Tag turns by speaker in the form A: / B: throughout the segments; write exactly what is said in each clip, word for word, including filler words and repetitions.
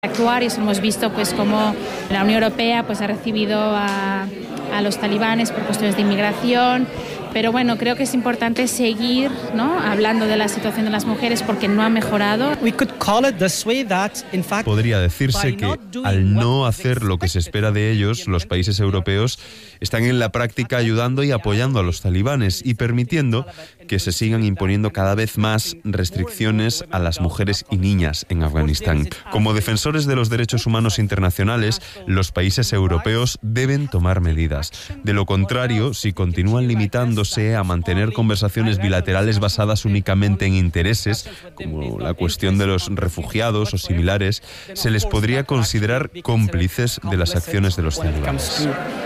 A: Actuar y eso hemos visto pues como la Unión Europea pues ha recibido a, a los talibanes por cuestiones de inmigración, pero bueno, creo que es importante seguir, ¿no?, hablando de la situación de las mujeres porque no ha mejorado.
B: Podría decirse que al no hacer lo que se espera de ellos, los países europeos están en la práctica ayudando y apoyando a los talibanes y permitiendo que se sigan imponiendo cada vez más restricciones a las mujeres y niñas en Afganistán. Como defensores de los derechos humanos internacionales, los países europeos deben tomar medidas. De lo contrario, si continúan limitándose a mantener conversaciones bilaterales basadas únicamente en intereses, como la cuestión de los refugiados o similares, se les podría considerar cómplices de las acciones de los talibanes.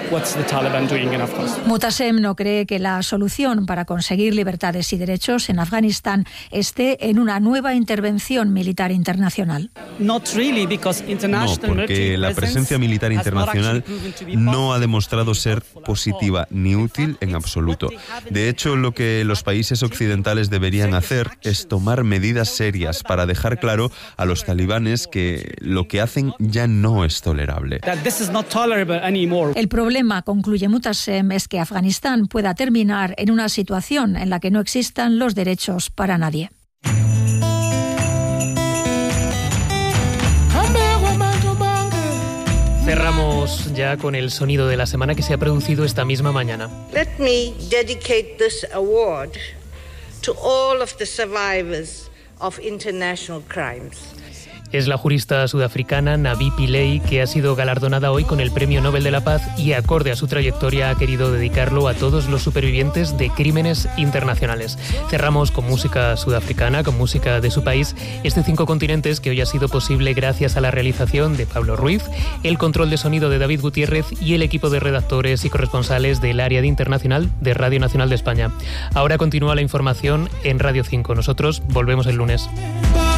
C: Mutasem no cree que la solución para conseguir libertades y derechos en Afganistán esté en una nueva intervención militar internacional.
B: No, porque la presencia militar internacional no ha demostrado ser positiva ni útil en absoluto. De hecho, lo que los países occidentales deberían hacer es tomar medidas serias para dejar claro a los talibanes que lo que hacen ya no es tolerable.
C: El problema, concluye Mutasem, es que Afganistán pueda terminar en una situación en la que no existan los derechos para nadie.
D: Cerramos ya con el sonido de la semana que se ha producido esta misma mañana.
E: Let me dedicate this award to all of the survivors of international crimes.
D: Es la jurista sudafricana Navi Pillay, que ha sido galardonada hoy con el Premio Nobel de la Paz y, acorde a su trayectoria, ha querido dedicarlo a todos los supervivientes de crímenes internacionales. Cerramos con música sudafricana, con música de su país, este Cinco Continentes que hoy ha sido posible gracias a la realización de Pablo Ruiz, el control de sonido de David Gutiérrez y el equipo de redactores y corresponsales del área de internacional de Radio Nacional de España. Ahora continúa la información en Radio cinco. Nosotros volvemos el lunes.